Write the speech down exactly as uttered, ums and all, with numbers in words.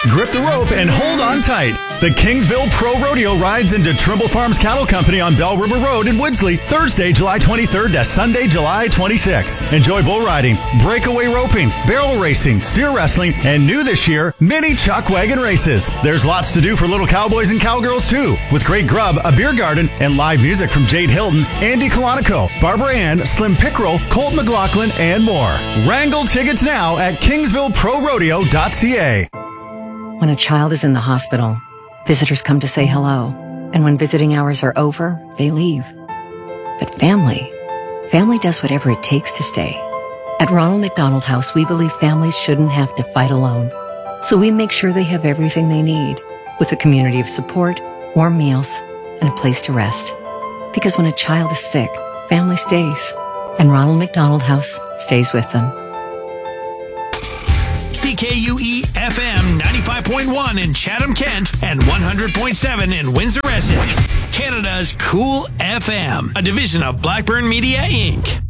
grip the rope and hold on tight. The Kingsville Pro Rodeo rides into Trimble Farms Cattle Company on Bell River Road in Woodsley, Thursday, July twenty-third to Sunday, July twenty-sixth. Enjoy bull riding, breakaway roping, barrel racing, steer wrestling, and new this year, mini chuck wagon races. There's lots to do for little cowboys and cowgirls too, with great grub, a beer garden, and live music from Jade Hilton, Andy Colonico, Barbara Ann, Slim Pickrell, Colt McLaughlin, and more. Wrangle tickets now at kingsville pro rodeo dot c a. When a child is in the hospital, visitors come to say hello, and when visiting hours are over, they leave. But family, family does whatever it takes to stay. At Ronald McDonald House, we believe families shouldn't have to fight alone. So we make sure they have everything they need, with a community of support, warm meals, and a place to rest. Because when a child is sick, family stays, and Ronald McDonald House stays with them. C K U E F M ninety-five point one in Chatham, Kent, and one hundred point seven in Windsor, Essex. Canada's Cool F M, a division of Blackburn Media, Incorporated.